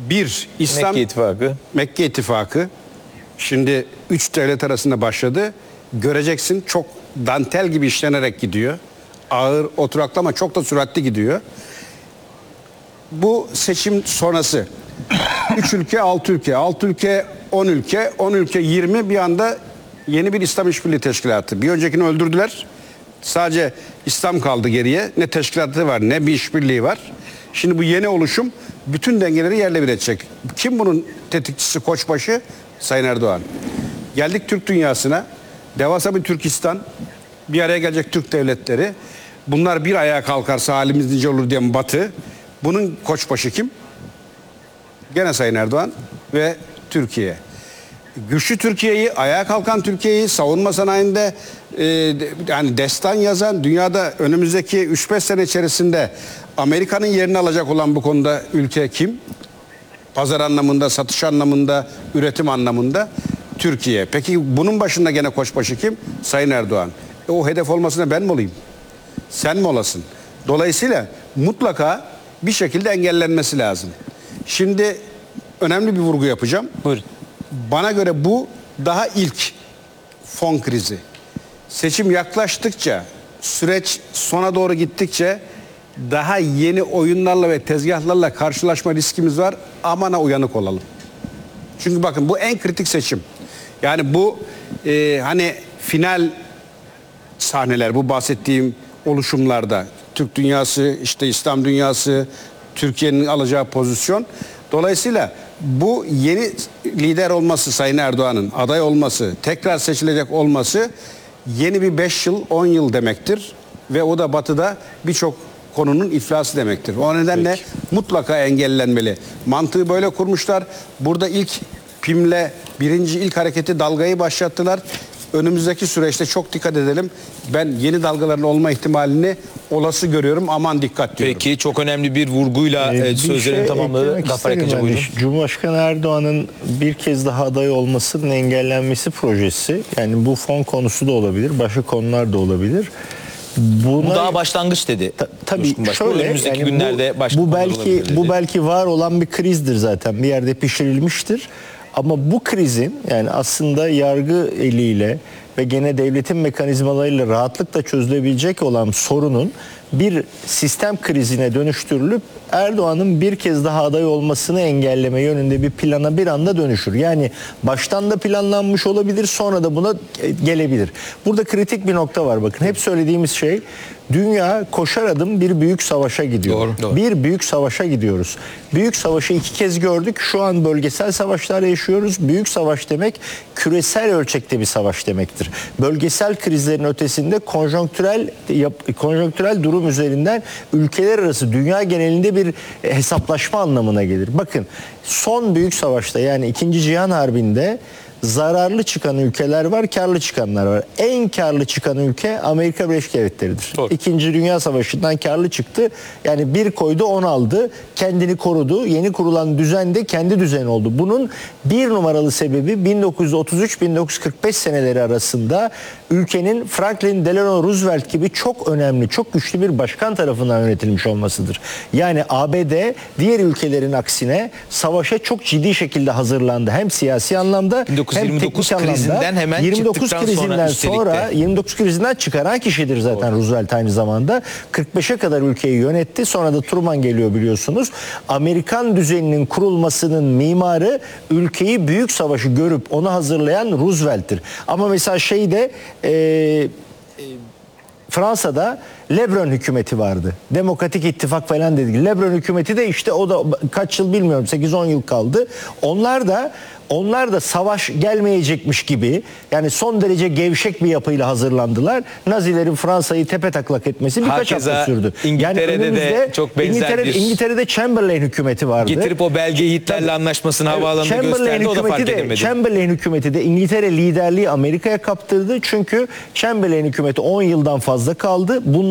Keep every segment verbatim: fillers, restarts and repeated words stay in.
Bir, İslam Mekke İttifakı. Mekke İttifakı. Şimdi üç devlet arasında başladı. Göreceksin çok dantel gibi işlenerek gidiyor. Ağır, oturaklı ama çok da süratli gidiyor. Bu seçim sonrası üç ülke, altı ülke, altı ülke, on ülke, on ülke, yirmi bir anda yeni bir İslam İşbirliği Teşkilatı. Bir öncekini öldürdüler. Sadece İslam kaldı geriye. Ne teşkilatı var ne bir işbirliği var. Şimdi bu yeni oluşum bütün dengeleri yerle bir edecek. Kim bunun tetikçisi, koçbaşı? Sayın Erdoğan. Geldik Türk dünyasına. Devasa bir Türkistan. Bir araya gelecek Türk devletleri. Bunlar bir ayağa kalkarsa halimiz nice olur diyen Batı. Bunun koçbaşı kim? Gene Sayın Erdoğan ve Türkiye. Güçlü Türkiye'yi, ayağa kalkan Türkiye'yi, savunma sanayinde e, yani destan yazan, dünyada önümüzdeki üç beş sene içerisinde Amerika'nın yerini alacak olan bu konuda ülke kim? Pazar anlamında, satış anlamında, üretim anlamında Türkiye. Peki bunun başında gene koçbaşı kim? Sayın Erdoğan. E, o hedef olmasına ben mi olayım? Sen mi olasın? Dolayısıyla mutlaka bir şekilde engellenmesi lazım. Şimdi önemli bir vurgu yapacağım. Buyurun. Bana göre bu daha ilk fon krizi. Seçim yaklaştıkça, süreç sona doğru gittikçe daha yeni oyunlarla ve tezgahlarla karşılaşma riskimiz var. Aman ha uyanık olalım. Çünkü bakın bu en kritik seçim. Yani bu e, hani final sahneler, bu bahsettiğim oluşumlarda Türk dünyası, işte İslam dünyası, Türkiye'nin alacağı pozisyon. Dolayısıyla bu yeni lider olması, Sayın Erdoğan'ın aday olması, tekrar seçilecek olması yeni bir beş yıl, on yıl demektir. Ve o da Batı'da birçok konunun iflası demektir. O nedenle Peki. mutlaka engellenmeli. Mantığı böyle kurmuşlar. Burada ilk P İ M'le birinci ilk hareketi, dalgayı başlattılar. Önümüzdeki süreçte çok dikkat edelim. Ben yeni dalgaların olma ihtimalini olası görüyorum. Aman dikkat diyorum. Peki, çok önemli bir vurguyla ee, sözlerini şey tamamladı. Gafar Ekeci, yani. buyurun. Cumhurbaşkanı Erdoğan'ın bir kez daha aday olmasının engellenmesi projesi, yani bu fon konusu da olabilir, başka konular da olabilir. Buna, Bu daha başlangıç dedi. Ta, tabii şöyle, önümüzdeki yani günlerde bu, bu belki bu belki var olan bir krizdir zaten, bir yerde pişirilmiştir. Ama bu krizin, yani aslında yargı eliyle ve gene devletin mekanizmalarıyla rahatlıkla çözülebilecek olan sorunun bir sistem krizine dönüştürülüp Erdoğan'ın bir kez daha aday olmasını engelleme yönünde bir plana bir anda dönüşür. Yani baştan da planlanmış olabilir, sonra da buna gelebilir. Burada kritik bir nokta var, bakın. Hep söylediğimiz şey, dünya koşar adım bir büyük savaşa gidiyor. Doğru, doğru. Bir büyük savaşa gidiyoruz. Büyük savaşı iki kez gördük. Şu an bölgesel savaşlar yaşıyoruz. Büyük savaş demek küresel ölçekte bir savaş demektir. Bölgesel krizlerin ötesinde konjonktürel konjonktürel durum üzerinden ülkeler arası, dünya genelinde bir hesaplaşma anlamına gelir. Bakın, son büyük savaşta, yani İkinci Cihan Harbi'nde zararlı çıkan ülkeler var, karlı çıkanlar var. En karlı çıkan ülke Amerika Birleşik Devletleri'dir. Doğru. İkinci Dünya Savaşı'ndan karlı çıktı. Yani bir koydu, on aldı. Kendini korudu. Yeni kurulan düzen de kendi düzen oldu. Bunun bir numaralı sebebi bin dokuz yüz otuz üç bin dokuz yüz kırk beş seneleri arasında ülkenin Franklin Delano Roosevelt gibi çok önemli, çok güçlü bir başkan tarafından yönetilmiş olmasıdır. Yani A B D diğer ülkelerin aksine savaşa çok ciddi şekilde hazırlandı. Hem siyasi anlamda hem yirmi dokuz krizinden hemen yirmi dokuz krizinden sonra, sonra yirmi dokuz krizinden çıkaran kişidir zaten. Doğru. Roosevelt aynı zamanda. kırk beşe kadar ülkeyi yönetti. Sonra da Truman geliyor, biliyorsunuz. Amerikan düzeninin kurulmasının mimarı, ülkeyi büyük savaşı görüp onu hazırlayan Roosevelt'tir. Ama mesela şeyde e, e, Fransa'da Lebrun hükümeti vardı. Demokratik İttifak falan dedi. Lebrun hükümeti de işte o da kaç yıl bilmiyorum, sekiz on yıl kaldı. Onlar da Onlar da savaş gelmeyecekmiş gibi, yani son derece gevşek bir yapıyla hazırlandılar. Nazilerin Fransa'yı tepe-taklak etmesi birkaç hafta sürdü. İngiltere'de yani de çok benzer İngiltere'de, bir... İngiltere'de Chamberlain hükümeti vardı. Getirip o belgeyi Hitler'le anlaşmasını havaalanında gösterdi, o da fark edemedi. Chamberlain hükümeti de İngiltere liderliği Amerika'ya kaptırdı. Çünkü Chamberlain hükümeti on yıldan fazla kaldı. Bunlar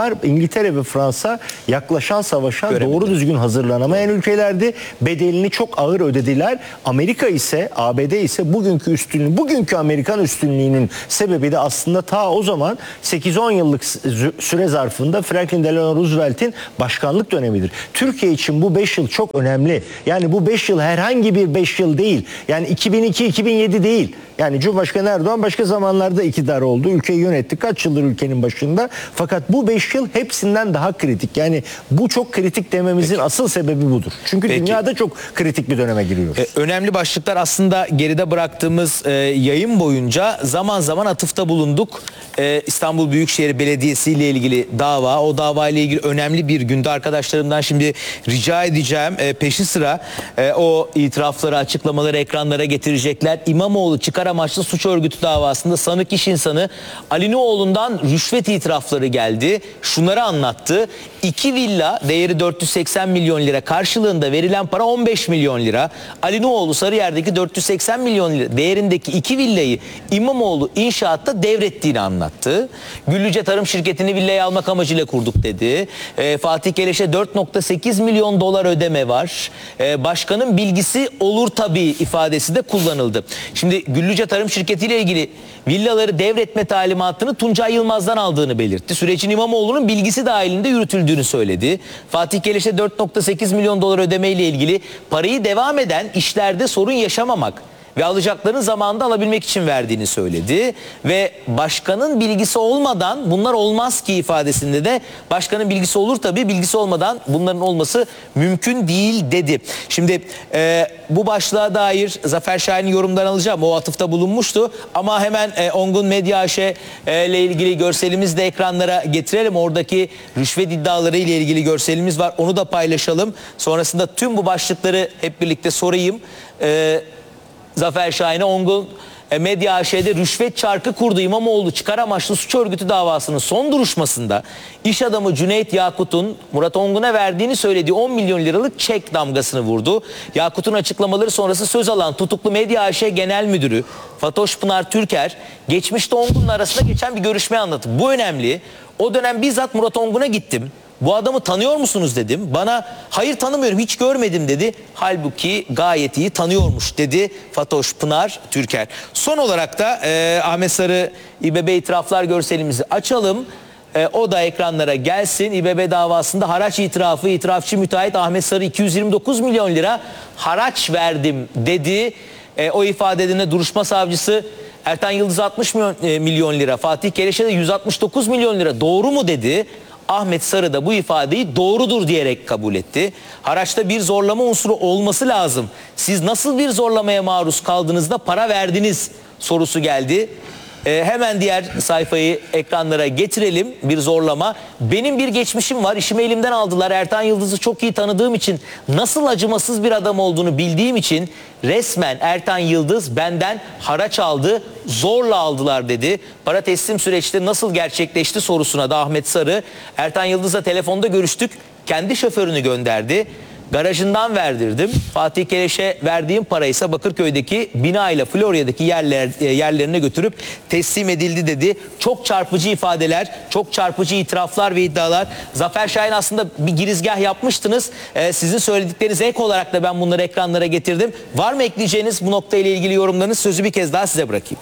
bunlar İngiltere ve Fransa yaklaşan savaşa Göremedi. doğru düzgün hazırlanamayan ülkelerdi. Bedelini çok ağır ödediler. Amerika ise, A B D ise bugünkü üstünlüğü, bugünkü Amerikan üstünlüğünün sebebi de aslında ta o zaman sekiz on yıllık süre zarfında Franklin Delano Roosevelt'in başkanlık dönemidir. Türkiye için bu beş yıl çok önemli. Yani bu beş yıl herhangi bir beş yıl değil. Yani iki bin iki iki bin yedi değil. Yani Cumhurbaşkanı Erdoğan başka zamanlarda iktidar oldu. Ülkeyi yönetti. Kaç yıldır ülkenin başında. Fakat bu beş yıl hepsinden daha kritik. Yani bu çok kritik dememizin Peki. asıl sebebi budur. Çünkü Peki. dünyada çok kritik bir döneme giriyoruz. Ee, önemli başlıklar aslında geride bıraktığımız e, yayın boyunca zaman zaman atıfta bulunduk. E, İstanbul Büyükşehir Belediyesi ile ilgili dava, o dava ile ilgili önemli bir günde arkadaşlarımdan şimdi rica edeceğim. E, peşi sıra e, o itirafları, açıklamaları ekranlara getirecekler. İmamoğlu çıkar amaçlı suç örgütü davasında sanık iş insanı Ali Nuhoğlu'ndan rüşvet itirafları geldi. Şunları anlattı. İki villa değeri dört yüz seksen milyon lira karşılığında verilen para on beş milyon lira. Ali Nuhoğlu Sarıyer'deki dört yüz seksen milyon lira değerindeki iki villayı İmamoğlu inşaatta devrettiğini anlattı. Güllüce Tarım Şirketi'ni villayı almak amacıyla kurduk dedi. E, Fatih Keleş'e dört nokta sekiz milyon dolar ödeme var. E, başkanın bilgisi olur tabii ifadesi de kullanıldı. Şimdi Güllüce Tarım Şirketi ile ilgili villaları devretme talimatını Tuncay Yılmaz'dan aldığını belirtti. Sürecin İmamoğlu'nun bilgisi dahilinde yürütüldüğünü söyledi. Fatih Keleş'e dört nokta sekiz milyon dolar ödeme ile ilgili parayı devam eden işlerde sorun yaşamamak ve alacaklarını zamanında alabilmek için verdiğini söyledi. Ve başkanın bilgisi olmadan bunlar olmaz ki ifadesinde de başkanın bilgisi olur tabii, bilgisi olmadan bunların olması mümkün değil dedi. Şimdi e, bu başlığa dair Zafer Şahin'in yorumlarını alacağım. O atıfta bulunmuştu ama hemen e, Ongun Medya A Ş e, ile ilgili görselimizi de ekranlara getirelim. Oradaki rüşvet iddiaları ile ilgili görselimiz var. Onu da paylaşalım. Sonrasında tüm bu başlıkları hep birlikte sorayım. E, Zafer Şahin'e Ongun Medya A Ş'de rüşvet çarkı kurdu. İmamoğlu çıkar amaçlı suç örgütü davasının son duruşmasında iş adamı Cüneyt Yakut'un Murat Ongun'a verdiğini söylediği on milyon liralık çek damgasını vurdu. Yakut'un açıklamaları sonrası söz alan tutuklu Medya A Ş Genel Müdürü Fatoş Pınar Türker geçmişte Ongun'la arasında geçen bir görüşme anlattı. Bu önemli. O dönem bizzat Murat Ongun'a gittim. Bu adamı tanıyor musunuz dedim. Bana hayır tanımıyorum, hiç görmedim dedi. Halbuki gayet iyi tanıyormuş dedi Fatoş Pınar Türker. Son olarak da e, Ahmet Sarı İBB itiraflar görselimizi açalım. E, o da ekranlara gelsin. İBB davasında haraç itirafı, itirafçı müteahhit Ahmet Sarı iki yüz yirmi dokuz milyon lira haraç verdim dedi. E, o ifadede duruşma savcısı Ertan Yıldız altmış milyon lira, Fatih Keleş'e de yüz altmış dokuz milyon lira doğru mu dedi. Ahmet Sarı da bu ifadeyi doğrudur diyerek kabul etti. Haraçta bir zorlama unsuru olması lazım. Siz nasıl bir zorlamaya maruz kaldınız da para verdiniz sorusu geldi. Ee, hemen diğer sayfayı ekranlara getirelim. Bir zorlama. Benim bir geçmişim var. İşimi elimden aldılar. Ertan Yıldız'ı çok iyi tanıdığım için, nasıl acımasız bir adam olduğunu bildiğim için resmen Ertan Yıldız benden haraç aldı, zorla aldılar dedi. Para teslim süreçte nasıl gerçekleşti sorusuna da Ahmet Sarı, Ertan Yıldız'la telefonda görüştük, kendi şoförünü gönderdi. Garajından verdirdim. Fatih Keleş'e verdiğim para ise Bakırköy'deki bina ile Florya'daki yerler, yerlerine götürüp teslim edildi dedi. Çok çarpıcı ifadeler, çok çarpıcı itiraflar ve iddialar. Zafer Şahin aslında bir girizgah yapmıştınız. Ee, sizin söylediklerinize ek olarak da ben bunları ekranlara getirdim. Var mı ekleyeceğiniz bu noktayla ilgili yorumlarınız? Sözü bir kez daha size bırakayım.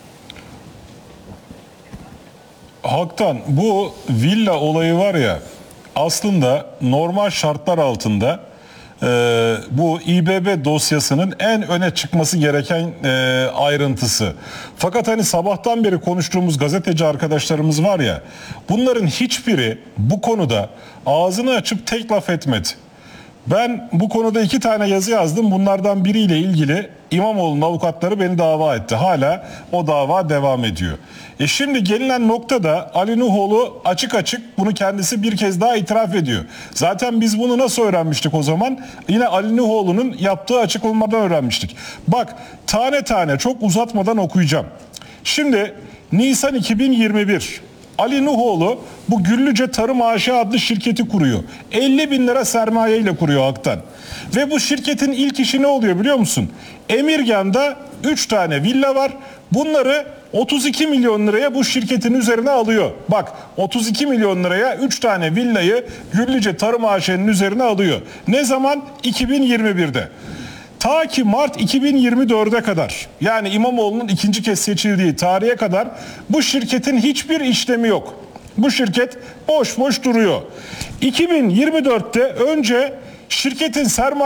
Hak'tan bu villa olayı var ya, aslında normal şartlar altında e, bu İBB dosyasının en öne çıkması gereken e, ayrıntısı. Fakat hani sabahtan beri konuştuğumuz gazeteci arkadaşlarımız var ya, bunların hiçbiri bu konuda ağzını açıp tek laf etmedi. Ben bu konuda iki tane yazı yazdım. Bunlardan biriyle ilgili İmamoğlu'nun avukatları beni dava etti. Hala o dava devam ediyor. E şimdi gelinen noktada Ali Nuhoğlu açık açık bunu kendisi bir kez daha itiraf ediyor. Zaten biz bunu nasıl öğrenmiştik o zaman? Yine Ali Nuhoğlu'nun yaptığı açıklamadan öğrenmiştik. Bak, tane tane çok uzatmadan okuyacağım. Şimdi Nisan iki bin yirmi bir Ali Nuhoğlu bu Güllüce Tarım A Ş adlı şirketi kuruyor. elli bin lira sermaye ile kuruyor Hak'tan. Ve bu şirketin ilk işi ne oluyor biliyor musun? Emirgan'da üç tane villa var. Bunları otuz iki milyon liraya bu şirketin üzerine alıyor. Bak otuz iki milyon liraya üç tane villayı Güllüce Tarım A Ş'nin üzerine alıyor. Ne zaman? iki bin yirmi birde. Ta ki Mart iki bin yirmi dörde kadar, yani İmamoğlu'nun ikinci kez seçildiği tarihe kadar bu şirketin hiçbir işlemi yok. Bu şirket boş boş duruyor. iki bin yirmi dörtte önce şirketin sermaye